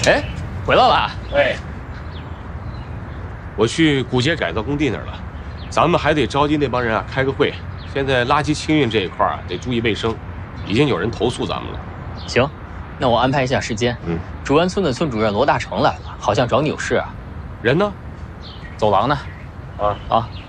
哎，回来了。 哎，我去古街改造工地那儿了，咱们还得召集那帮人啊开个会。现在垃圾清运这一块啊，得注意卫生，已经有人投诉咱们了。 行，那我安排一下时间。竹湾村的村主任罗大成来了，好像找你有事啊。 人呢？ 走廊呢？啊。